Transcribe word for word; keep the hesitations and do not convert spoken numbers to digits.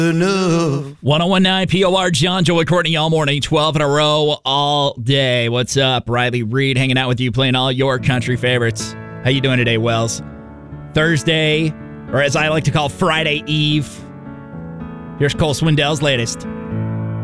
Enough. one oh one point nine P O R, John, Joey, Courtney, all morning, twelve in a row, all day. What's up? Riley Reed hanging out with you, playing all your country favorites. How you doing today, Wells? Thursday, or as I like to call Friday Eve. Here's Cole Swindell's latest.